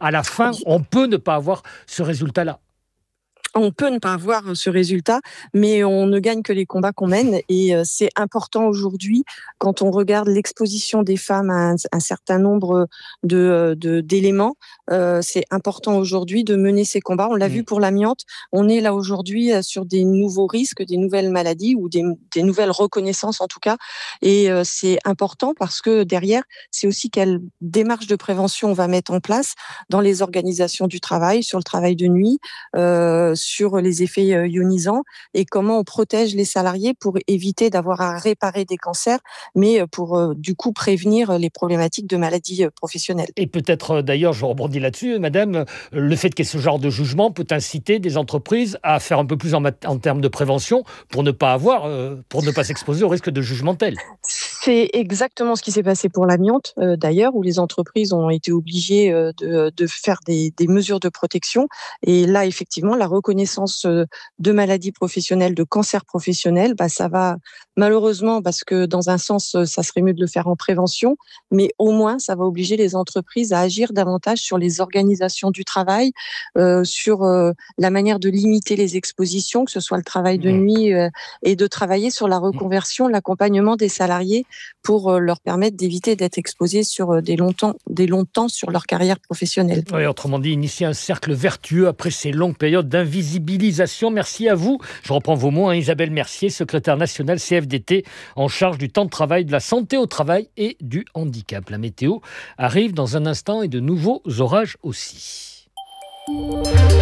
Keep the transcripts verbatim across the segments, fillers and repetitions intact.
à la fin, on peut ne pas avoir ce résultat-là. On peut ne pas avoir ce résultat, mais on ne gagne que les combats qu'on mène. Et c'est important aujourd'hui, quand on regarde l'exposition des femmes à un, un certain nombre de, de, d'éléments, euh, c'est important aujourd'hui de mener ces combats. On l'a mmh. vu pour l'amiante. On est là aujourd'hui sur des nouveaux risques, des nouvelles maladies ou des, des nouvelles reconnaissances en tout cas. Et euh, c'est important parce que derrière, c'est aussi quelle démarche de prévention on va mettre en place dans les organisations du travail, sur le travail de nuit, euh, sur les effets ionisants et comment on protège les salariés pour éviter d'avoir à réparer des cancers, mais pour euh, du coup prévenir les problématiques de maladies professionnelles. Et peut-être d'ailleurs, je rebondis là-dessus, madame, le fait qu'il y ait ce genre de jugement peut inciter des entreprises à faire un peu plus en, mat- en termes de prévention pour ne pas avoir, euh, pour ne pas s'exposer au risque de jugement tel. C'est exactement ce qui s'est passé pour l'amiante, euh, d'ailleurs, où les entreprises ont été obligées euh, de, de faire des, des mesures de protection. Et là, effectivement, la reconnaissance de maladies professionnelles, de cancers professionnels, bah, ça va malheureusement, parce que dans un sens, ça serait mieux de le faire en prévention, mais au moins, ça va obliger les entreprises à agir davantage sur les organisations du travail, euh, sur euh, la manière de limiter les expositions, que ce soit le travail de nuit, euh, et de travailler sur la reconversion, l'accompagnement des salariés pour euh, leur permettre d'éviter d'être exposés sur euh, des, longtemps, des longs temps sur leur carrière professionnelle. Oui, autrement dit, initier un cercle vertueux après ces longues périodes d'invisibilisation. Merci à vous. Je reprends vos mots, hein, Isabelle Mercier, secrétaire nationale C F D T, en charge du temps de travail, de la santé au travail et du handicap. La météo arrive dans un instant et de nouveaux orages aussi. Vous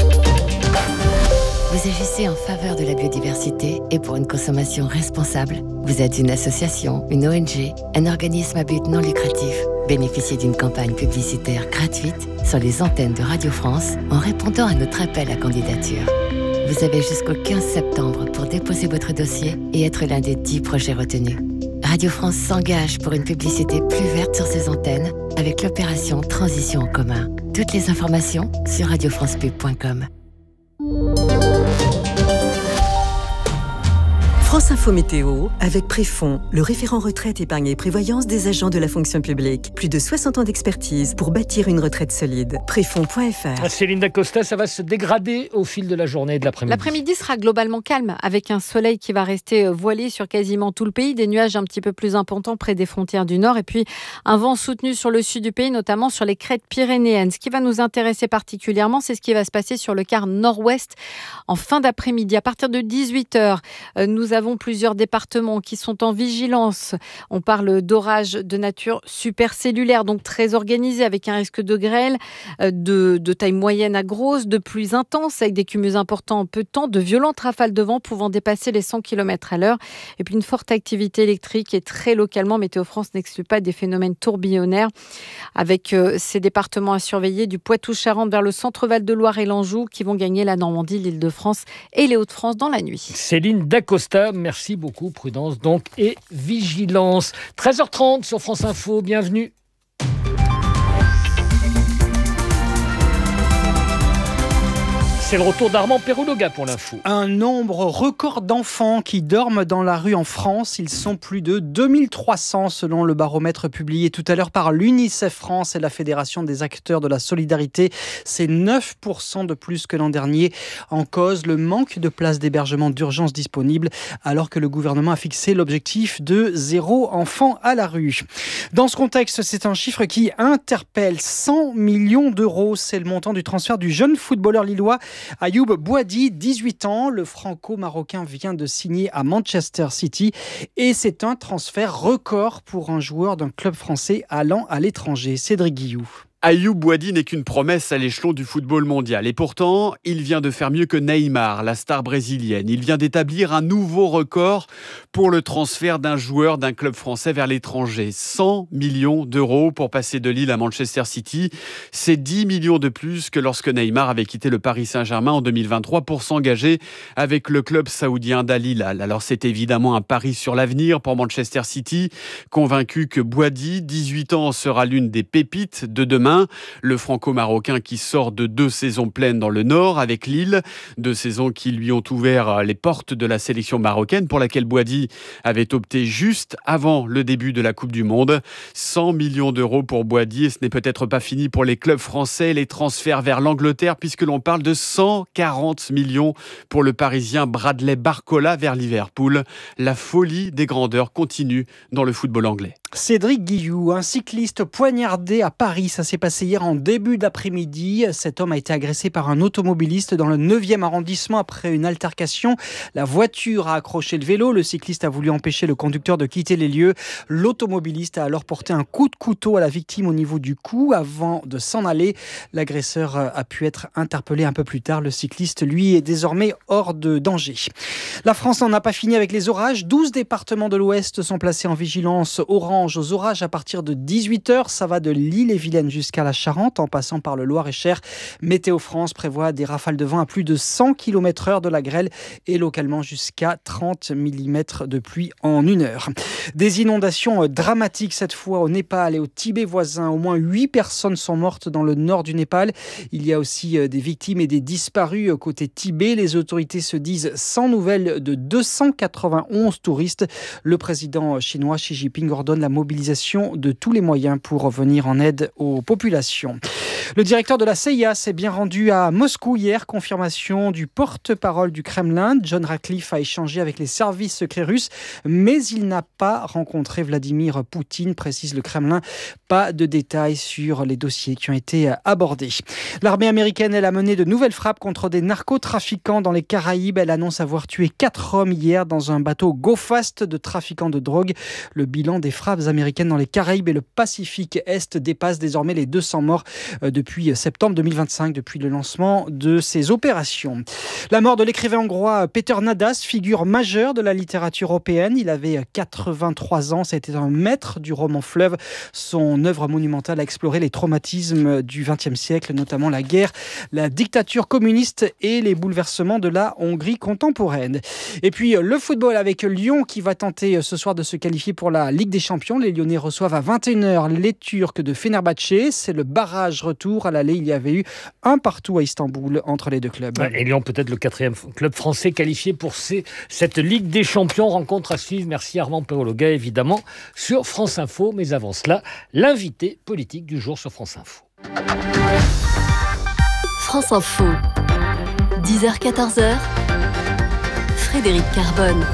agissez en faveur de la biodiversité et pour une consommation responsable. Vous êtes une association, une O N G, un organisme à but non lucratif. Bénéficiez d'une campagne publicitaire gratuite sur les antennes de Radio France en répondant à notre appel à candidature. Vous avez jusqu'au quinze septembre pour déposer votre dossier et être l'un des dix projets retenus. Radio France s'engage pour une publicité plus verte sur ses antennes avec l'opération Transition en commun. Toutes les informations sur radio france pub point com. France Info Météo, avec Préfond, le référent retraite, épargne et prévoyance des agents de la fonction publique. Plus de soixante ans d'expertise pour bâtir une retraite solide. Préfond point f r. Céline Dacosta, ça va se dégrader au fil de la journée et de l'après-midi. L'après-midi sera globalement calme, avec un soleil qui va rester voilé sur quasiment tout le pays, des nuages un petit peu plus importants près des frontières du nord, et puis un vent soutenu sur le sud du pays, notamment sur les crêtes pyrénéennes. Ce qui va nous intéresser particulièrement, c'est ce qui va se passer sur le quart nord-ouest en fin d'après-midi. À partir de dix-huit heures, nous avons plusieurs départements qui sont en vigilance. On parle d'orages de nature supercellulaire, donc très organisés, avec un risque de grêle de, de taille moyenne à grosse, de pluies intenses avec des cumuls importants en peu de temps, de violentes rafales de vent pouvant dépasser les cent kilomètres à l'heure, et puis une forte activité électrique. Et très localement, Météo France n'exclut pas des phénomènes tourbillonnaires, avec euh, ces départements à surveiller du Poitou-Charentes vers le centre Val-de-Loire et l'Anjou, qui vont gagner la Normandie, l'Île-de-France et les Hauts-de-France dans la nuit. Céline Dacosta, merci beaucoup. Prudence donc et vigilance. treize heures trente sur France Info, bienvenue. C'est le retour d'Armand Perrouloga pour l'info. Un nombre record d'enfants qui dorment dans la rue en France. Ils sont plus de deux mille trois cents selon le baromètre publié tout à l'heure par l'UNICEF France et la Fédération des acteurs de la solidarité. C'est neuf pour cent de plus que l'an dernier. En cause, le manque de places d'hébergement d'urgence disponibles, alors que le gouvernement a fixé l'objectif de zéro enfant à la rue. Dans ce contexte, c'est un chiffre qui interpelle. cent millions d'euros, c'est le montant du transfert du jeune footballeur lillois Ayoub Boadi, dix-huit ans. Le franco-marocain vient de signer à Manchester City et c'est un transfert record pour un joueur d'un club français allant à l'étranger. Cédric Guillou. Ayoub Boadi n'est qu'une promesse à l'échelon du football mondial. Et pourtant, il vient de faire mieux que Neymar, la star brésilienne. Il vient d'établir un nouveau record pour le transfert d'un joueur d'un club français vers l'étranger. cent millions d'euros pour passer de Lille à Manchester City. C'est dix millions de plus que lorsque Neymar avait quitté le Paris Saint-Germain en deux mille vingt-trois pour s'engager avec le club saoudien d'Al Hilal. Alors c'est évidemment un pari sur l'avenir pour Manchester City, convaincu que Boadi, dix-huit ans, sera l'une des pépites de demain. un. Le franco-marocain qui sort de deux saisons pleines dans le Nord avec Lille, deux saisons qui lui ont ouvert les portes de la sélection marocaine pour laquelle Boady avait opté juste avant le début de la Coupe du Monde. cent millions d'euros pour Boady et ce n'est peut-être pas fini pour les clubs français. Les transferts vers l'Angleterre puisque l'on parle de cent quarante millions pour le Parisien Bradley Barcola vers Liverpool. La folie des grandeurs continue dans le football anglais. Cédric Guillou, un cycliste poignardé à Paris. Ça s'est passé hier en début d'après-midi. Cet homme a été agressé par un automobiliste dans le neuvième arrondissement après une altercation. La voiture a accroché le vélo. Le cycliste a voulu empêcher le conducteur de quitter les lieux. L'automobiliste a alors porté un coup de couteau à la victime au niveau du cou avant de s'en aller. L'agresseur a pu être interpellé un peu plus tard. Le cycliste, lui, est désormais hors de danger. La France n'en a pas fini avec les orages. douze départements de l'Ouest sont placés en vigilance orange aux orages à partir de dix-huit heures. Ça va de l'Ille-et-Vilaine jusqu'à la Charente en passant par le Loir-et-Cher. Météo France prévoit des rafales de vent à plus de cent kilomètres heure, de la grêle et localement jusqu'à trente millimètres de pluie en une heure. Des inondations dramatiques cette fois au Népal et au Tibet voisin. Au moins huit personnes sont mortes dans le nord du Népal. Il y a aussi des victimes et des disparus côté Tibet. Les autorités se disent sans nouvelles de deux cent quatre-vingt-onze touristes. Le président chinois Xi Jinping ordonne la mobilisation de tous les moyens pour venir en aide aux populations. Le directeur de la C I A s'est bien rendu à Moscou hier, confirmation du porte-parole du Kremlin. John Ratcliffe a échangé avec les services secrets russes, mais il n'a pas rencontré Vladimir Poutine, précise le Kremlin. Pas de détails sur les dossiers qui ont été abordés. L'armée américaine, elle a mené de nouvelles frappes contre des narcotrafiquants dans les Caraïbes. Elle annonce avoir tué quatre hommes hier dans un bateau Go Fast de trafiquants de drogue. Le bilan des frappes américaines dans les Caraïbes et le Pacifique Est dépasse désormais les deux cents morts depuis septembre deux mille vingt-cinq, depuis le lancement de ces opérations. La mort de l'écrivain hongrois Péter Nádas, figure majeure de la littérature européenne. Il avait quatre-vingt-trois ans, c'était un maître du roman fleuve. Son œuvre monumentale a exploré les traumatismes du vingtième siècle, notamment la guerre, la dictature communiste et les bouleversements de la Hongrie contemporaine. Et puis le football avec Lyon qui va tenter ce soir de se qualifier pour la Ligue des Champions. Les Lyonnais reçoivent à vingt et une heures les Turcs de Fenerbahçe. C'est le barrage retour. À l'aller, il y avait eu un partout à Istanbul entre les deux clubs. Et Lyon, peut-être le quatrième club français qualifié pour ces, cette Ligue des Champions. Rencontre à suivre. Merci Armand Perologa, évidemment, sur France Info. Mais avant cela, l'invité politique du jour sur France Info. France Info, dix heures quatorze heures, Frédéric Carbone.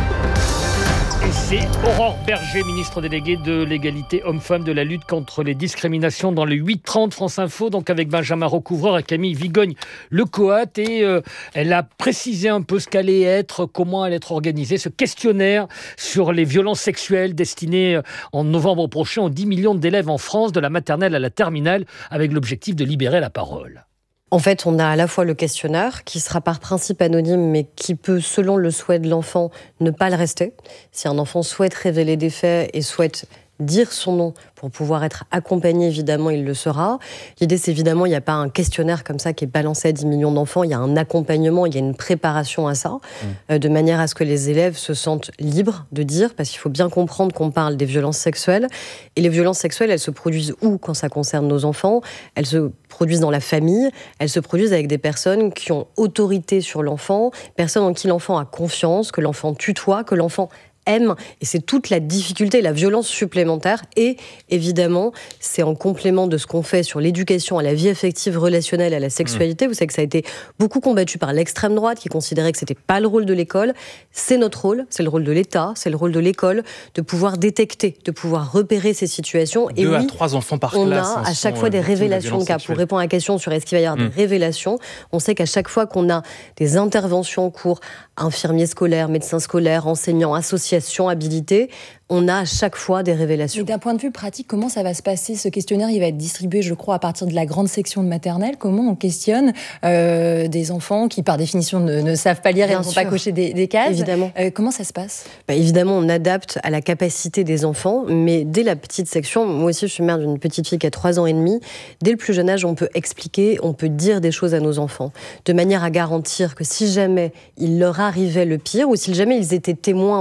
Et c'est Aurore Berger, ministre déléguée de l'égalité homme-femme, de la lutte contre les discriminations dans le huit trente France Info, donc avec Benjamin Recouvreur et Camille Vigogne-Lecoat. Et euh, elle a précisé un peu ce qu'allait être, comment allait être organisé ce questionnaire sur les violences sexuelles destiné euh, en novembre prochain aux dix millions d'élèves en France, de la maternelle à la terminale, avec l'objectif de libérer la parole. En fait, on a à la fois le questionnaire, qui sera par principe anonyme, mais qui peut, selon le souhait de l'enfant, ne pas le rester. Si un enfant souhaite révéler des faits et souhaite dire son nom pour pouvoir être accompagné, évidemment, il le sera. L'idée, c'est évidemment, il n'y a pas un questionnaire comme ça qui est balancé à dix millions d'enfants, il y a un accompagnement, il y a une préparation à ça, mmh. euh, de manière à ce que les élèves se sentent libres de dire, parce qu'il faut bien comprendre qu'on parle des violences sexuelles, et les violences sexuelles, elles se produisent où quand ça concerne nos enfants? Elles se produisent dans la famille, elles se produisent avec des personnes qui ont autorité sur l'enfant, personnes en qui l'enfant a confiance, que l'enfant tutoie, que l'enfant aime, et c'est toute la difficulté, la violence supplémentaire, et évidemment, c'est en complément de ce qu'on fait sur l'éducation à la vie affective, relationnelle, à la sexualité. Mmh. Vous savez que ça a été beaucoup combattu par l'extrême droite, qui considérait que c'était pas le rôle de l'école. C'est notre rôle, c'est le rôle de l'État, c'est le rôle de l'école, de pouvoir détecter, de pouvoir repérer ces situations. Deux et oui, à trois enfants par on classe. On a à chaque fois des révélations de cas. Pour répondre à la question sur est-ce qu'il va y avoir mmh. des révélations, on sait qu'à chaque fois qu'on a des interventions en cours, infirmiers scolaires, médecins scolaires, enseignants, associations habilitées, on a à chaque fois des révélations. Et d'un point de vue pratique, comment ça va se passer? Ce questionnaire, il va être distribué, je crois, à partir de la grande section de maternelle. Comment on questionne euh, des enfants qui, par définition, ne, ne savent pas lire Bien et ne vont pas cocher des, des cases? Évidemment. Euh, comment ça se passe? Bah, évidemment, on adapte à la capacité des enfants, mais dès la petite section, moi aussi, je suis mère d'une petite fille qui a trois ans et demi, dès le plus jeune âge, on peut expliquer, on peut dire des choses à nos enfants, de manière à garantir que si jamais il leur arrivait le pire, ou si jamais ils étaient témoins aussi,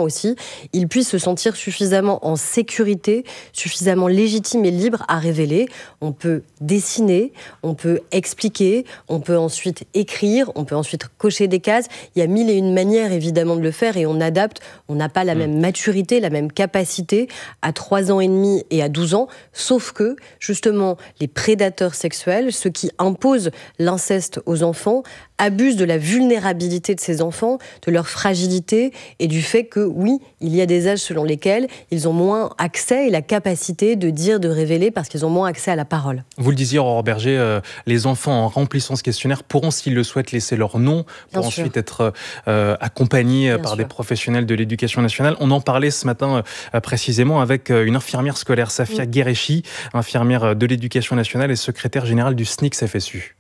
ils puissent se sentir suffisamment en sécurité, suffisamment légitimes et libres à révéler. On peut dessiner, on peut expliquer, on peut ensuite écrire, on peut ensuite cocher des cases. Il y a mille et une manières évidemment de le faire et on adapte. On n'a pas la mmh. même maturité, la même capacité à trois ans et demi et à douze ans, sauf que justement les prédateurs sexuels, ceux qui imposent l'inceste aux enfants, abusent de la vulnérabilité de ces enfants, de leur fragilité et du fait que, oui, il y a des âges selon lesquels ils ont moins accès et la capacité de dire, de révéler, parce qu'ils ont moins accès à la parole. Vous le disiez, Aurore Berger, euh, les enfants, en remplissant ce questionnaire, pourront, s'ils le souhaitent, laisser leur nom pour Bien ensuite sûr. être euh, accompagnés Bien par sûr. des professionnels de l'éducation nationale. On en parlait ce matin euh, précisément avec une infirmière scolaire, Safia mmh. Guérechi, infirmière de l'éducation nationale et secrétaire générale du S N I C F S U.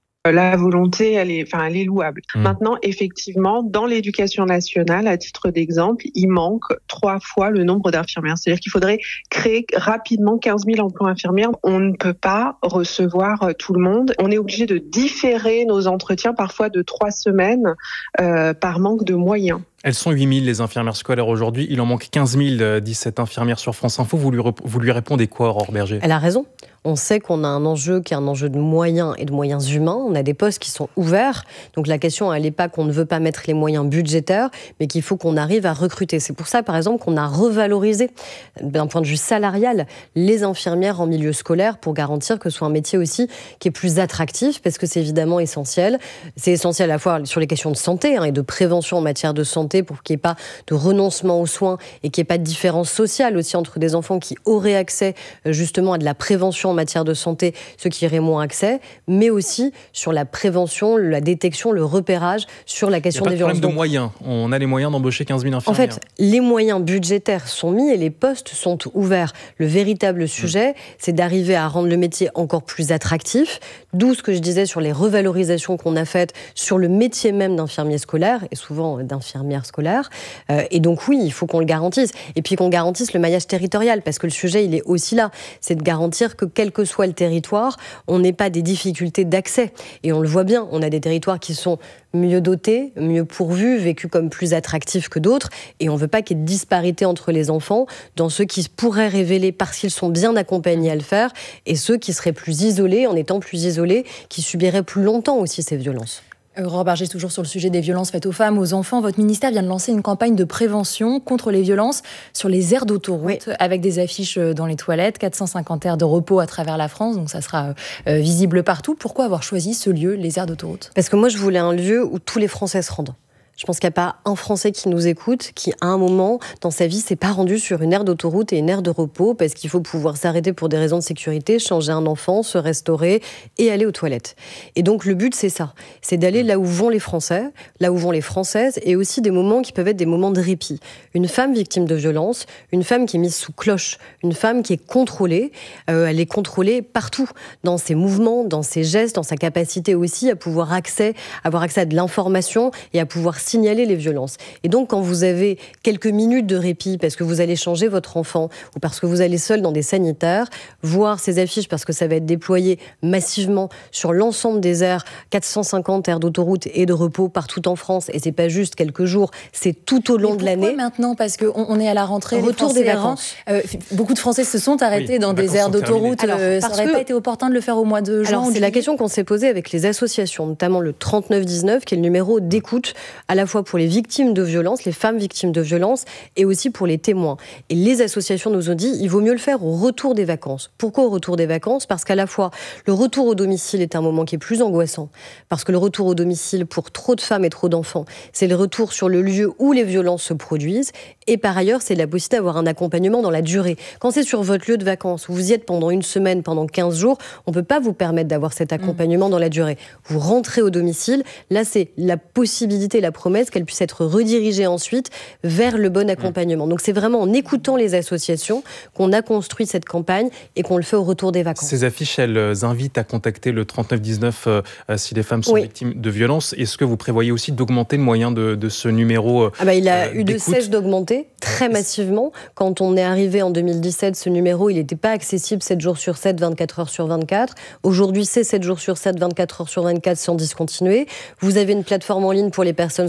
La volonté, elle est, enfin, elle est louable. Mmh. Maintenant, effectivement, dans l'éducation nationale, à titre d'exemple, il manque trois fois le nombre d'infirmières. C'est-à-dire qu'il faudrait créer rapidement quinze mille emplois infirmières. On ne peut pas recevoir tout le monde. On est obligé de différer nos entretiens parfois de trois semaines euh, par manque de moyens. Elles sont huit mille les infirmières scolaires aujourd'hui. Il en manque quinze mille dix-sept infirmières sur France Info. Vous lui, vous lui répondez quoi, Aurore Berger ? Elle a raison. On sait qu'on a un enjeu qui est un enjeu de moyens et de moyens humains. On a des postes qui sont ouverts. Donc la question, elle n'est pas qu'on ne veut pas mettre les moyens budgétaires, mais qu'il faut qu'on arrive à recruter. C'est pour ça, par exemple, qu'on a revalorisé, d'un point de vue salarial, les infirmières en milieu scolaire pour garantir que ce soit un métier aussi qui est plus attractif, parce que c'est évidemment essentiel. C'est essentiel à la fois sur les questions de santé hein, et de prévention en matière de santé pour qu'il n'y ait pas de renoncement aux soins et qu'il n'y ait pas de différence sociale aussi entre des enfants qui auraient accès justement à de la prévention en matière de santé, ceux qui auraient moins accès, mais aussi sur la prévention, la détection, le repérage, sur la question des violences. Il n'y a pas de problème de moyens. On a les moyens d'embaucher quinze mille infirmières. En fait, les moyens budgétaires sont mis et les postes sont ouverts. Le véritable sujet, mmh. c'est d'arriver à rendre le métier encore plus attractif, d'où ce que je disais sur les revalorisations qu'on a faites sur le métier même d'infirmier scolaire, et souvent d'infirmière scolaire. Euh, et donc oui, il faut qu'on le garantisse. Et puis qu'on garantisse le maillage territorial, parce que le sujet, il est aussi là. C'est de garantir que quel que soit le territoire, on n'ait pas des difficultés d'accès. Et on le voit bien, on a des territoires qui sont mieux dotés, mieux pourvus, vécus comme plus attractifs que d'autres. Et on ne veut pas qu'il y ait de disparité entre les enfants dans ceux qui pourraient révéler parce qu'ils sont bien accompagnés à le faire et ceux qui seraient plus isolés, en étant plus isolés, qui subiraient plus longtemps aussi ces violences. Aurore Berger, toujours sur le sujet des violences faites aux femmes, aux enfants. Votre ministère vient de lancer une campagne de prévention contre les violences sur les aires d'autoroute, oui. avec des affiches dans les toilettes, quatre cent cinquante aires de repos à travers la France, donc ça sera euh, visible partout. Pourquoi avoir choisi ce lieu, les aires d'autoroute ? Parce que moi, je voulais un lieu où tous les Français se rendent. Je pense qu'il n'y a pas un Français qui nous écoute qui, à un moment dans sa vie, s'est pas rendu sur une aire d'autoroute et une aire de repos parce qu'il faut pouvoir s'arrêter pour des raisons de sécurité, changer un enfant, se restaurer et aller aux toilettes. Et donc le but, c'est ça, c'est d'aller là où vont les Français, là où vont les Françaises, et aussi des moments qui peuvent être des moments de répit. Une femme victime de violence, une femme qui est mise sous cloche, une femme qui est contrôlée, euh, elle est contrôlée partout, dans ses mouvements, dans ses gestes, dans sa capacité aussi à pouvoir accès, avoir accès à de l'information et à pouvoir signaler les violences. Et donc, quand vous avez quelques minutes de répit parce que vous allez changer votre enfant ou parce que vous allez seul dans des sanitaires, voir ces affiches parce que ça va être déployé massivement sur l'ensemble des aires, quatre cent cinquante aires d'autoroute et de repos partout en France, et c'est pas juste quelques jours, c'est tout au long Mais de l'année. Pourquoi maintenant ? Parce qu'on on est à la rentrée, retour des vacances. Euh, beaucoup de Français se sont arrêtés oui, dans des aires d'autoroute. Alors, euh, ça n'aurait que... pas été opportun de le faire au mois de juin. Alors, c'est la question qu'on s'est posée avec les associations, notamment le trente-neuf dix-neuf, qui est le numéro d'écoute à la fois pour les victimes de violences, les femmes victimes de violences, et aussi pour les témoins. Et les associations nous ont dit, il vaut mieux le faire au retour des vacances. Pourquoi au retour des vacances ? Parce qu'à la fois, le retour au domicile est un moment qui est plus angoissant. Parce que le retour au domicile, pour trop de femmes et trop d'enfants, c'est le retour sur le lieu où les violences se produisent. Et par ailleurs, c'est la possibilité d'avoir un accompagnement dans la durée. Quand c'est sur votre lieu de vacances, vous y êtes pendant une semaine, pendant quinze jours, on ne peut pas vous permettre d'avoir cet accompagnement mmh. dans la durée. Vous rentrez au domicile, là c'est la possibilité, la promesse qu'elle puisse être redirigée ensuite vers le bon accompagnement. Donc c'est vraiment en écoutant les associations qu'on a construit cette campagne et qu'on le fait au retour des vacances. Ces affiches, elles invitent à contacter le trente-neuf dix-neuf euh, si les femmes sont oui. victimes de violences. Est-ce que vous prévoyez aussi d'augmenter le moyen de, de ce numéro euh, ah bah, Il a euh, eu de cesse d'augmenter très massivement. Quand on est arrivé en deux mille dix-sept, ce numéro, il n'était pas accessible sept jours sur sept, vingt-quatre heures sur vingt-quatre. Aujourd'hui, c'est sept jours sur sept, vingt-quatre heures sur vingt-quatre sans discontinuer. Vous avez une plateforme en ligne pour les personnes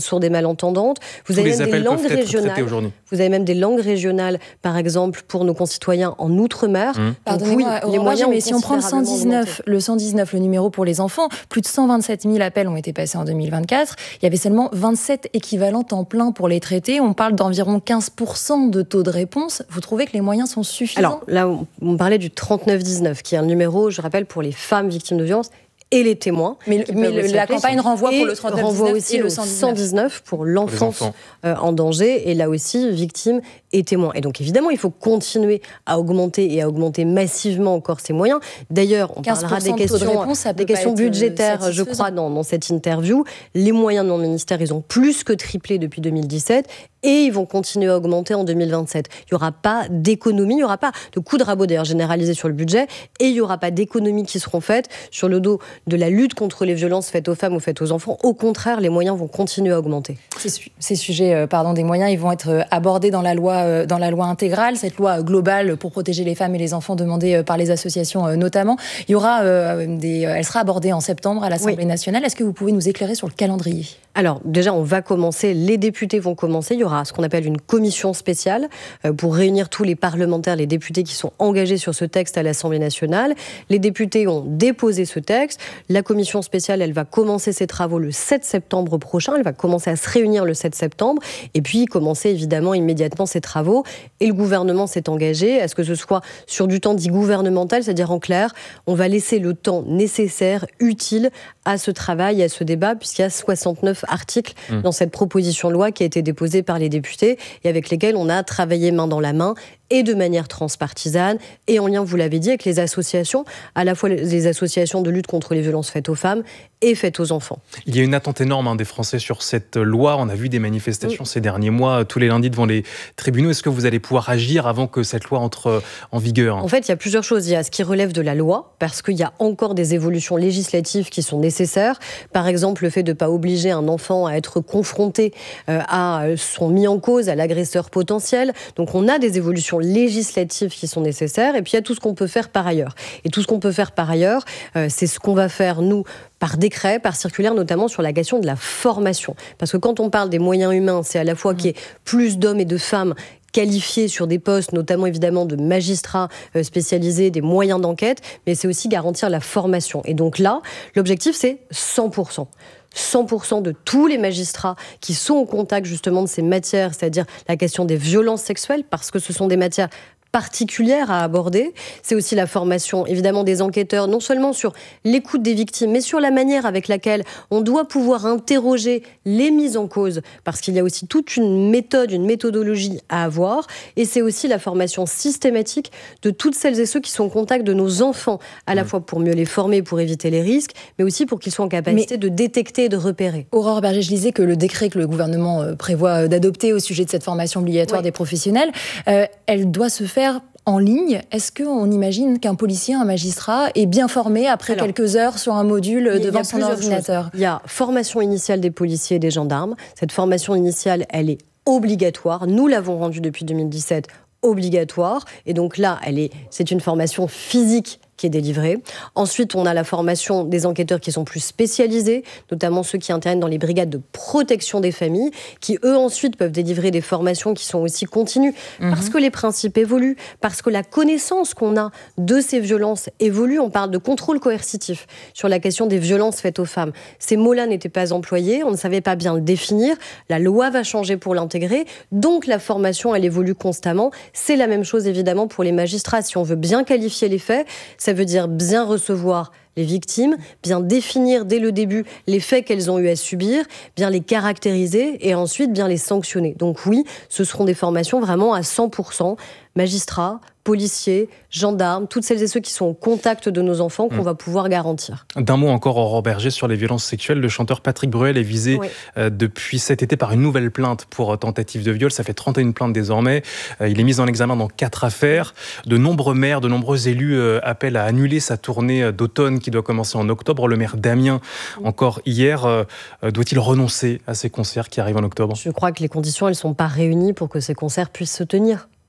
sourde et malentendante. Vous Tous avez les même appels des langues peuvent être régionales. traités aujourd'hui. Vous avez même des langues régionales, par exemple, pour nos concitoyens en Outre-mer. Mmh. Pardonnez-moi, oui, les moyens mais si on prend le cent dix-neuf, augmenté. le cent dix-neuf, le numéro pour les enfants, plus de cent vingt-sept mille appels ont été passés en deux mille vingt-quatre. Il y avait seulement vingt-sept équivalents temps plein pour les traiter. On parle d'environ quinze pour cent de taux de réponse. Vous trouvez que les moyens sont suffisants ? Alors là, on parlait du trente-neuf dix-neuf, qui est un numéro, je rappelle, pour les femmes victimes de violences et les témoins. Mais, mais le, la campagne renvoie pour le trente-neuf renvoie dix-neuf aussi et le au cent dix-neuf. cent dix-neuf pour l'enfance euh, en danger, et là aussi victimes et témoins. Et donc évidemment, il faut continuer à augmenter et à augmenter massivement encore ces moyens. D'ailleurs, on parlera des questions, de réponse, des questions budgétaires, je crois, dans, dans cette interview. Les moyens de mon ministère, ils ont plus que triplé depuis deux mille dix-sept. Et ils vont continuer à augmenter en deux mille vingt-sept. Il n'y aura pas d'économie, il n'y aura pas de coup de rabot d'ailleurs généralisé sur le budget, et il n'y aura pas d'économies qui seront faites sur le dos de la lutte contre les violences faites aux femmes ou faites aux enfants. Au contraire, les moyens vont continuer à augmenter. Ces, su- ces sujets euh, pardon, des moyens, ils vont être abordés dans la loi, euh, dans la loi intégrale, cette loi globale pour protéger les femmes et les enfants demandée euh, par les associations euh, notamment. Il y aura, euh, des, euh, elle sera abordée en septembre à l'Assemblée oui. nationale. Est-ce que vous pouvez nous éclairer sur le calendrier ? Alors déjà, on va commencer, les députés vont commencer, il y aura ce qu'on appelle une commission spéciale euh, pour réunir tous les parlementaires, les députés qui sont engagés sur ce texte à l'Assemblée nationale. Les députés ont déposé ce texte. La commission spéciale, elle va commencer ses travaux le sept septembre prochain, elle va commencer à se réunir le sept septembre et puis commencer évidemment immédiatement ses travaux. Et le gouvernement s'est engagé à ce que ce soit sur du temps dit gouvernemental, c'est-à-dire en clair, on va laisser le temps nécessaire, utile à ce travail, à ce débat, puisqu'il y a soixante-neuf articles mmh. dans cette proposition de loi qui a été déposée par les députés et avec lesquels on a travaillé main dans la main et de manière transpartisane et en lien, vous l'avez dit, avec les associations, à la fois les associations de lutte contre les violences faites aux femmes et faites aux enfants. Il y a une attente énorme hein, des Français sur cette loi. On a vu des manifestations oui. ces derniers mois, tous les lundis devant les tribunaux. Est-ce que vous allez pouvoir agir avant que cette loi entre en vigueur ? En fait, il y a plusieurs choses. Il y a ce qui relève de la loi, parce qu'il y a encore des évolutions législatives qui sont nécessaires. Par exemple, le fait de ne pas obliger un enfant à être confronté euh, à son mis en cause, à l'agresseur potentiel. Donc on a des évolutions législatives qui sont nécessaires, et puis il y a tout ce qu'on peut faire par ailleurs. Et tout ce qu'on peut faire par ailleurs, euh, c'est ce qu'on va faire, nous, par décret, par circulaire, notamment sur la question de la formation. Parce que quand on parle des moyens humains, c'est à la fois qu'il y ait plus d'hommes et de femmes qualifiés sur des postes, notamment évidemment de magistrats spécialisés, des moyens d'enquête, mais c'est aussi garantir la formation. Et donc là, l'objectif, c'est cent pour cent. cent pour cent de tous les magistrats qui sont au contact justement de ces matières, c'est-à-dire la question des violences sexuelles, parce que ce sont des matières particulière à aborder. C'est aussi la formation, évidemment, des enquêteurs, non seulement sur l'écoute des victimes, mais sur la manière avec laquelle on doit pouvoir interroger les mises en cause, parce qu'il y a aussi toute une méthode, une méthodologie à avoir. Et c'est aussi la formation systématique de toutes celles et ceux qui sont au contact de nos enfants, à la mmh. fois pour mieux les former, pour éviter les risques, mais aussi pour qu'ils soient en capacité mais de détecter et de repérer. Aurore Berger, je disais que le décret que le gouvernement prévoit d'adopter au sujet de cette formation obligatoire oui. des professionnels, euh, elle doit se faire en ligne. Est-ce qu'on imagine qu'un policier, un magistrat est bien formé après Alors, quelques heures sur un module devant son ordinateur ? Il y a formation initiale des policiers et des gendarmes. Cette formation initiale, elle est obligatoire. Nous l'avons rendue depuis deux mille dix-sept obligatoire. Et donc là, elle est, c'est une formation physique qui est délivrée. Ensuite, on a la formation des enquêteurs qui sont plus spécialisés, notamment ceux qui interviennent dans les brigades de protection des familles, qui eux ensuite peuvent délivrer des formations qui sont aussi continues, mmh. parce que les principes évoluent, parce que la connaissance qu'on a de ces violences évolue. On parle de contrôle coercitif sur la question des violences faites aux femmes. Ces mots-là n'étaient pas employés, on ne savait pas bien le définir, la loi va changer pour l'intégrer, donc la formation, elle évolue constamment. C'est la même chose évidemment pour les magistrats. Si on veut bien qualifier les faits, ça veut dire bien recevoir les victimes, bien définir dès le début les faits qu'elles ont eu à subir, bien les caractériser et ensuite bien les sanctionner. Donc oui, ce seront des formations vraiment à cent pour cent magistrats, policiers, gendarmes, toutes celles et ceux qui sont au contact de nos enfants qu'on mmh. va pouvoir garantir. D'un mot encore, Aurore Berger, sur les violences sexuelles. Le chanteur Patrick Bruel est visé oui. euh, depuis cet été par une nouvelle plainte pour tentative de viol. Ça fait trente et une plaintes désormais. Euh, il est mis en examen dans quatre affaires. De nombreux maires, de nombreux élus euh, appellent à annuler sa tournée d'automne qui doit commencer en octobre. Le maire d'Amiens, mmh. encore hier, euh, doit-il renoncer à ces concerts qui arrivent en octobre ? Je crois que les conditions, elles ne sont pas réunies pour que ces concerts puissent se tenir.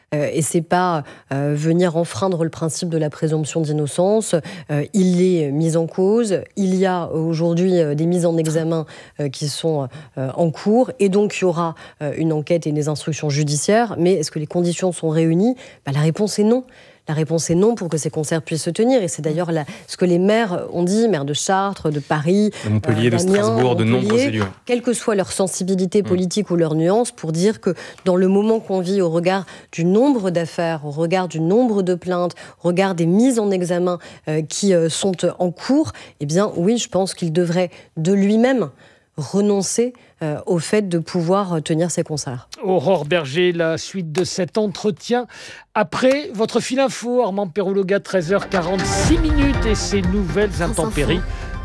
euh, et c'est pas euh, venir enfreindre le principe de la présomption d'innocence. Euh, il est mis en cause. Il y a aujourd'hui euh, des mises en examen euh, qui sont euh, en cours, et donc il y aura euh, une enquête et des instructions judiciaires. Mais est-ce que les conditions sont réunies ? Bah, la réponse est non. La réponse est non pour que ces concerts puissent se tenir. Et c'est d'ailleurs la, ce que les maires ont dit, maires de Chartres, de Paris, de Montpellier, euh, de Strasbourg, de nombreux élus. Quelle que soit leur sensibilité politique mmh. ou leur nuance, pour dire que dans le moment qu'on vit, au regard du nombre d'affaires, au regard du nombre de plaintes, au regard des mises en examen euh, qui euh, sont en cours, eh bien oui, je pense qu'il devrait de lui-même renoncer euh, au fait de pouvoir tenir ces concerts. Aurore Berger, la suite de cet entretien après votre fil info, Armand Perroulogha, treize heures quarante-six minutes et ses nouvelles intempéries.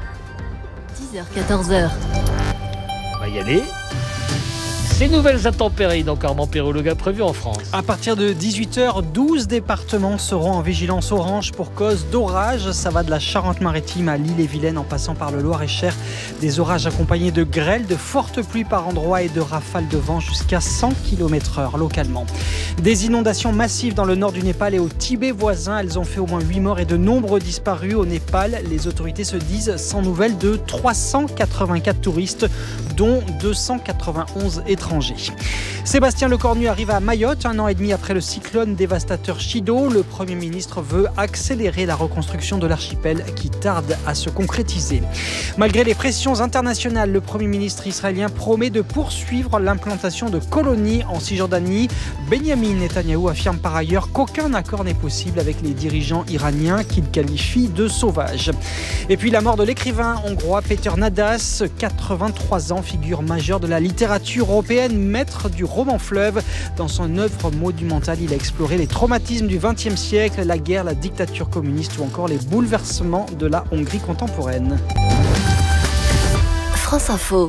dix heures quatorze heures. On va y aller. Ces nouvelles intempéries, donc Armand Perroulogha, prévues en France. À partir de dix-huit heures, douze départements seront en vigilance orange pour cause d'orages. Ça va de la Charente-Maritime à l'Ille-et-Vilaine en passant par le Loir-et-Cher. Des orages accompagnés de grêle, de fortes pluies par endroits et de rafales de vent jusqu'à cent kilomètres heure localement. Des inondations massives dans le nord du Népal et au Tibet voisin. Elles ont fait au moins huit morts et de nombreux disparus. Au Népal, les autorités se disent sans nouvelles de trois cent quatre-vingt-quatre touristes, dont deux cent quatre-vingt-onze étrangers. Sébastien Lecornu arrive à Mayotte un an et demi après le cyclone dévastateur Chido. Le Premier ministre veut accélérer la reconstruction de l'archipel qui tarde à se concrétiser. Malgré les pressions internationales, le Premier ministre israélien promet de poursuivre l'implantation de colonies en Cisjordanie. Benyamin Netanyahou affirme par ailleurs qu'aucun accord n'est possible avec les dirigeants iraniens qu'il qualifie de sauvages. Et puis la mort de l'écrivain hongrois Péter Nádas, quatre-vingt-trois ans, figure majeure de la littérature européenne, maître du roman fleuve. Dans son œuvre monumentale, il a exploré les traumatismes du vingtième siècle, la guerre, la dictature communiste ou encore les bouleversements de la Hongrie contemporaine. France Info.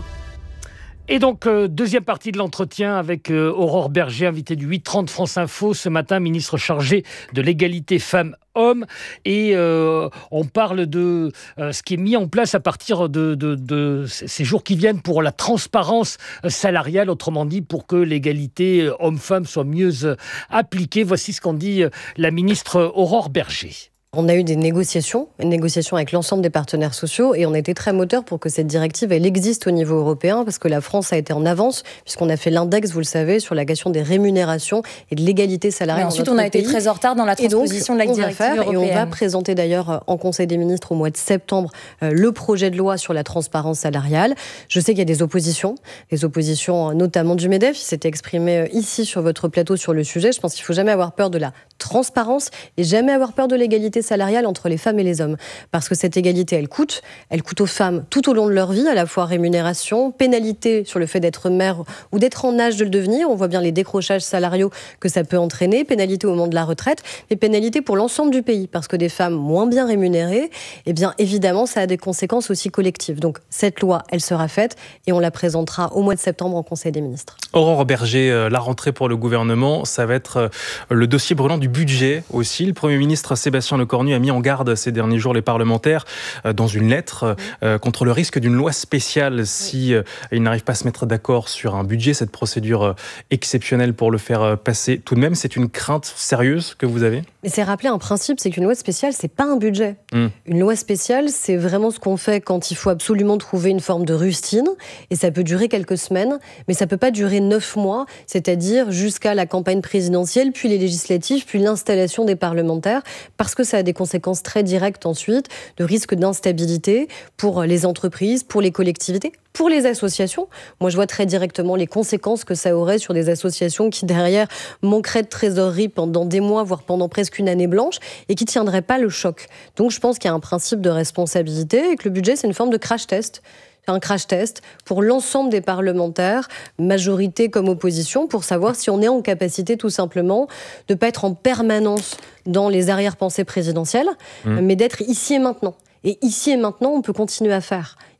Et donc, euh, deuxième partie de l'entretien avec euh, Aurore Berger, invitée du huit trente France Info, ce matin, ministre chargé de l'égalité femmes-hommes. Et euh, on parle de euh, ce qui est mis en place à partir de, de, de ces jours qui viennent pour la transparence salariale, autrement dit, pour que l'égalité hommes-femmes soit mieux euh, appliquée. Voici ce qu'en dit euh, la ministre Aurore Berger. On a eu des négociations, une négociation avec l'ensemble des partenaires sociaux et on a été très moteur pour que cette directive, elle existe au niveau européen parce que la France a été en avance puisqu'on a fait l'index, vous le savez, sur la question des rémunérations et de l'égalité salariale. Mais ensuite, on a été pays. très en retard dans la transposition donc, de la directive faire, européenne. Et on va présenter d'ailleurs en Conseil des ministres au mois de septembre euh, le projet de loi sur la transparence salariale. Je sais qu'il y a des oppositions, des oppositions notamment du MEDEF, qui s'était exprimé ici sur votre plateau sur le sujet. Je pense qu'il ne faut jamais avoir peur de la transparence et jamais avoir peur de l'égalité salariale entre les femmes et les hommes. Parce que cette égalité, elle coûte. Elle coûte aux femmes tout au long de leur vie, à la fois rémunération, pénalité sur le fait d'être mère ou d'être en âge de le devenir. On voit bien les décrochages salariaux que ça peut entraîner, pénalité au moment de la retraite, mais pénalité pour l'ensemble du pays. Parce que des femmes moins bien rémunérées, eh bien évidemment, ça a des conséquences aussi collectives. Donc cette loi, elle sera faite et on la présentera au mois de septembre en Conseil des ministres. Aurore Berger, la rentrée pour le gouvernement, ça va être le dossier brûlant du budget aussi. Le Premier ministre Sébastien Lecornu a mis en garde ces derniers jours les parlementaires dans une lettre euh, contre le risque d'une loi spéciale si euh, ils n'arrivent pas à se mettre d'accord sur un budget, cette procédure euh, exceptionnelle pour le faire passer. Tout de même, c'est une crainte sérieuse que vous avez ? Mais c'est rappeler un principe, c'est qu'une loi spéciale, c'est pas un budget. Mmh. Une loi spéciale, c'est vraiment ce qu'on fait quand il faut absolument trouver une forme de rustine, et ça peut durer quelques semaines, mais ça peut pas durer neuf mois, c'est-à-dire jusqu'à la campagne présidentielle, puis les législatives, puis l'installation des parlementaires, parce que ça a des conséquences très directes ensuite, de risque d'instabilité pour les entreprises, pour les collectivités, pour les associations. Moi, je vois très directement les conséquences que ça aurait sur des associations qui, derrière, manqueraient de trésorerie pendant des mois, voire pendant presque une année blanche, et qui ne tiendraient pas le choc. Donc, je pense qu'il y a un principe de responsabilité et que le budget, c'est une forme de crash test. Un crash test pour l'ensemble des parlementaires, majorité comme opposition, pour savoir si on est en capacité tout simplement de ne pas être en permanence dans les arrière-pensées présidentielles, mmh. mais d'être ici et maintenant. Et ici et maintenant, on peut continuer à faire.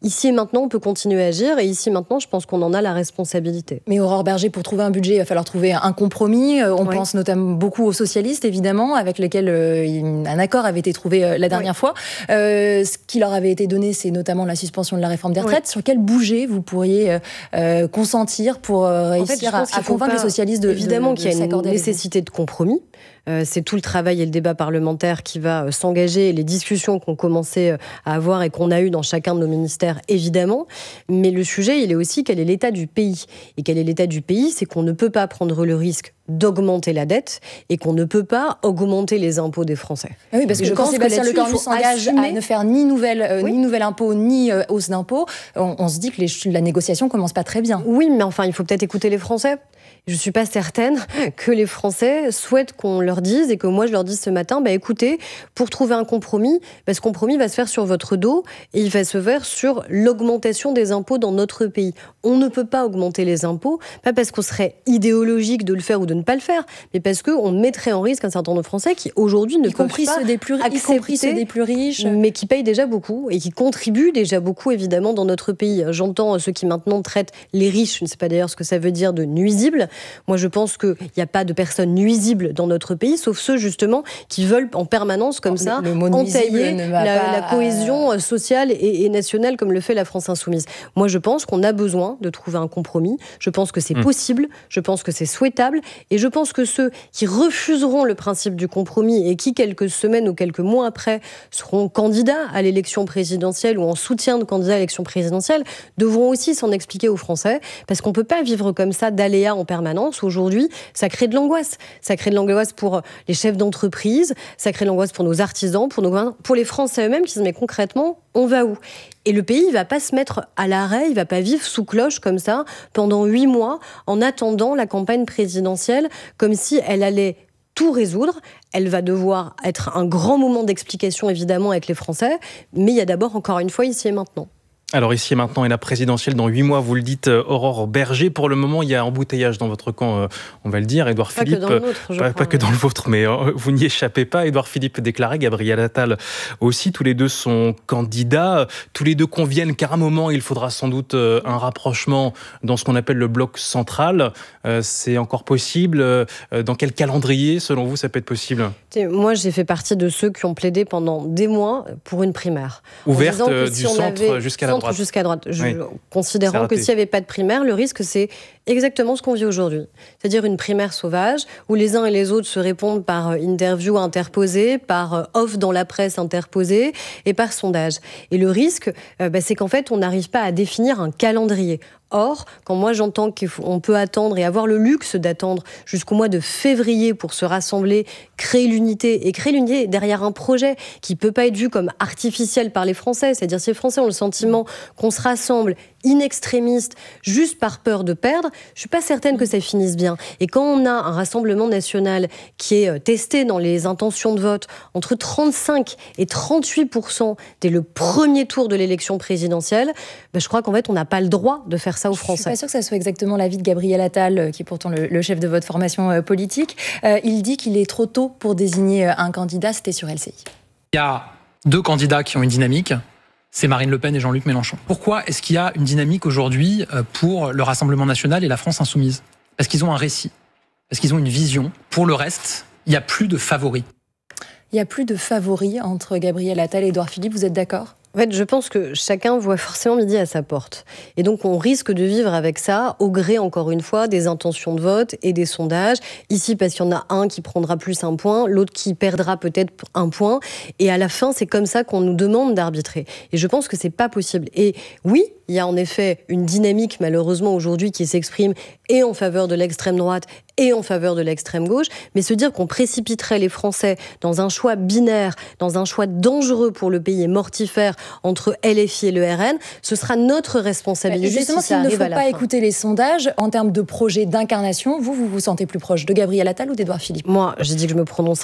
ici et maintenant, on peut continuer à agir, et ici et maintenant, je pense qu'on en a la responsabilité. Mais Aurore Bergé, pour trouver un budget, il va falloir trouver un compromis. On oui. pense notamment beaucoup aux socialistes, évidemment, avec lesquels euh, un accord avait été trouvé euh, la dernière oui. fois. Euh, ce qui leur avait été donné, c'est notamment la suspension de la réforme des retraites. Oui. Sur quel budget vous pourriez euh, consentir pour euh, réussir en fait, à, à convaincre pas... les socialistes de Évidemment de, de, de qu'il y a une nécessité de compromis. Euh, c'est tout le travail et le débat parlementaire qui va euh, s'engager, et les discussions qu'on commençait euh, à avoir et qu'on a eues dans chacun de nos ministères, évidemment. Mais le sujet, il est aussi quel est l'état du pays. Et quel est l'état du pays, c'est qu'on ne peut pas prendre le risque d'augmenter la dette et qu'on ne peut pas augmenter les impôts des Français. Ah oui, parce que je quand Sébastien Lecornu s'engage assumer... à ne faire ni nouvel, euh, oui. ni nouvel impôt, ni euh, hausse d'impôt, on, on se dit que les, la négociation commence pas très bien. Oui, mais enfin, il faut peut-être écouter les Français. Je ne suis pas certaine que les Français souhaitent qu'on leur dise, et que moi je leur dise ce matin, bah écoutez, pour trouver un compromis, bah ce compromis va se faire sur votre dos, et il va se faire sur l'augmentation des impôts dans notre pays. On ne peut pas augmenter les impôts, pas parce qu'on serait idéologique de le faire ou de ne pas le faire, mais parce qu'on mettrait en risque un certain nombre de Français qui aujourd'hui ne y peuvent compris pas ceux des plus, accepter, y compris ceux des plus riches, mais qui payent déjà beaucoup et qui contribuent déjà beaucoup évidemment dans notre pays. J'entends ceux qui maintenant traitent les riches, je ne sais pas d'ailleurs ce que ça veut dire, de nuisibles. Moi, je pense qu'il n'y a pas de personnes nuisibles dans notre pays, sauf ceux, justement, qui veulent en permanence, comme ça, le, le entailler la, pas... la cohésion sociale et, et nationale, comme le fait la France Insoumise. Moi, je pense qu'on a besoin de trouver un compromis. Je pense que c'est mmh. possible. Je pense que c'est souhaitable. Et je pense que ceux qui refuseront le principe du compromis et qui, quelques semaines ou quelques mois après, seront candidats à l'élection présidentielle ou en soutien de candidats à l'élection présidentielle, devront aussi s'en expliquer aux Français, parce qu'on ne peut pas vivre comme ça d'aléas en permanence. Aujourd'hui, ça crée de l'angoisse. Ça crée de l'angoisse pour les chefs d'entreprise, ça crée de l'angoisse pour nos artisans, pour, nos, pour les Français eux-mêmes qui se disent mais concrètement, on va où ? Et le pays, il ne va pas se mettre à l'arrêt, il ne va pas vivre sous cloche comme ça pendant huit mois en attendant la campagne présidentielle comme si elle allait tout résoudre. Elle va devoir être un grand moment d'explication évidemment avec les Français, mais il y a d'abord encore une fois ici et maintenant. Alors ici et maintenant, et la présidentielle dans huit mois, vous le dites, Aurore Bergé. Pour le moment, il y a embouteillage dans votre camp, euh, on va le dire. Édouard pas Philippe, que dans le nôtre, je pas, crois, pas que dans le vôtre, mais euh, vous n'y échappez pas. Édouard Philippe déclarait, Gabriel Attal aussi. Tous les deux sont candidats. Tous les deux conviennent qu'à un moment, il faudra sans doute euh, un rapprochement dans ce qu'on appelle le bloc central. Euh, c'est encore possible. Euh, dans quel calendrier, selon vous, ça peut être possible ? Moi, j'ai fait partie de ceux qui ont plaidé pendant des mois pour une primaire. Ouverte euh, du si centre jusqu'à la droite. Jusqu'à droite. Je, oui. Considérant que s'il n'y avait pas de primaire, le risque, c'est exactement ce qu'on vit aujourd'hui. C'est-à-dire une primaire sauvage, où les uns et les autres se répondent par interview interposée, par offre dans la presse interposée, et par sondage. Et le risque, euh, bah, c'est qu'en fait, on n'arrive pas à définir un calendrier. Or, quand moi j'entends qu'on peut attendre et avoir le luxe d'attendre jusqu'au mois de février pour se rassembler, créer l'unité, et créer l'unité derrière un projet qui ne peut pas être vu comme artificiel par les Français, c'est-à-dire si les Français ont le sentiment qu'on se rassemble in extremis juste par peur de perdre, je ne suis pas certaine que ça finisse bien. Et quand on a un rassemblement national qui est testé dans les intentions de vote entre trente-cinq et trente-huit pour cent dès le premier tour de l'élection présidentielle, ben je crois qu'en fait on n'a pas le droit de faire ça aux Français. Je ne suis pas sûre que ça soit exactement l'avis de Gabriel Attal, qui est pourtant le, le chef de votre formation euh, politique. Euh, il dit qu'il est trop tôt pour désigner un candidat, c'était sur L C I. Il y a deux candidats qui ont une dynamique, c'est Marine Le Pen et Jean-Luc Mélenchon. Pourquoi est-ce qu'il y a une dynamique aujourd'hui pour le Rassemblement national et la France insoumise ? Parce qu'ils ont un récit, parce qu'ils ont une vision. Pour le reste, il n'y a plus de favoris. Il n'y a plus de favoris entre Gabriel Attal et Édouard Philippe, vous êtes d'accord ? En fait, je pense que chacun voit forcément midi à sa porte. Et donc, on risque de vivre avec ça, au gré, encore une fois, des intentions de vote et des sondages. Ici, parce qu'il y en a un qui prendra plus un point, l'autre qui perdra peut-être un point. Et à la fin, c'est comme ça qu'on nous demande d'arbitrer. Et je pense que c'est pas possible. Et oui, il y a en effet une dynamique, malheureusement, aujourd'hui, qui s'exprime et en faveur de l'extrême droite et en faveur de l'extrême gauche, mais se dire qu'on précipiterait les Français dans un choix binaire, dans un choix dangereux pour le pays et mortifère entre L F I et le R N, ce sera notre responsabilité. Et justement, si ça s'il ne faut pas fin. écouter les sondages, en termes de projet d'incarnation, vous, vous vous sentez plus proche de Gabriel Attal ou d'Édouard Philippe ? Moi, j'ai dit que je me prononcerais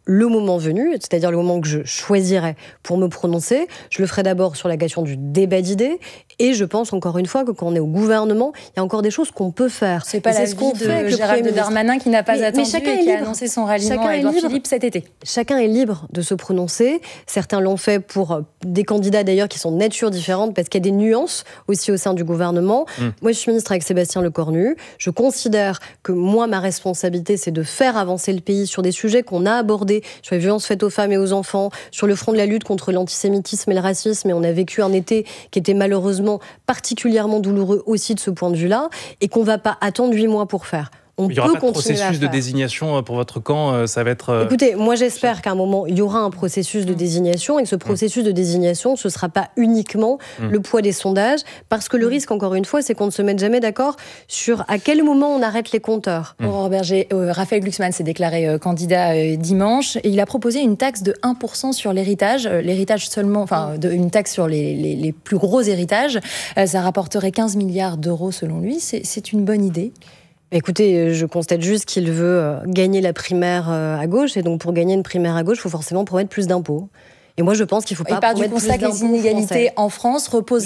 le moment venu, c'est-à-dire le moment que je choisirais pour me prononcer, je le ferai d'abord sur la question du débat d'idées. Et je pense encore une fois que quand on est au gouvernement, il y a encore des choses qu'on peut faire. C'est pas et la c'est ce qu'on vie fait de Gérald Darmanin qui n'a pas mais, attendu mais et qui a annoncé son ralliement à Édouard Philippe cet été. Chacun est libre de se prononcer. Certains l'ont fait pour des candidats d'ailleurs qui sont de nature différente parce qu'il y a des nuances aussi au sein du gouvernement. Mmh. Moi, je suis ministre avec Sébastien Lecornu. Je considère que moi, ma responsabilité, c'est de faire avancer le pays sur des sujets qu'on a abordés, sur les violences faites aux femmes et aux enfants, sur le front de la lutte contre l'antisémitisme et le racisme. Et on a vécu un été qui était malheureusement particulièrement douloureux aussi de ce point de vue-là, et qu'on ne va pas attendre huit mois pour faire. On il n'y aura peut pas de processus de faire. désignation pour votre camp, ça va être... Écoutez, moi j'espère qu'à un moment, il y aura un processus de désignation et que ce processus de désignation, ce ne sera pas uniquement mmh. le poids des sondages, parce que le risque, encore une fois, c'est qu'on ne se mette jamais d'accord sur à quel moment on arrête les compteurs. Mmh. Aurore Berger, euh, Raphaël Glucksmann s'est déclaré euh, candidat euh, dimanche et il a proposé une taxe de un pour cent sur l'héritage, euh, l'héritage seulement, enfin de, une taxe sur les, les, les plus gros héritages. Euh, ça rapporterait quinze milliards d'euros selon lui. C'est, c'est une bonne idée. Écoutez, je constate juste qu'il veut gagner la primaire à gauche, et donc pour gagner une primaire à gauche, il faut forcément promettre plus d'impôts. Et moi, je pense qu'il ne faut pas promettre plus d'impôts. Il part du constat que les inégalités français. en France reposent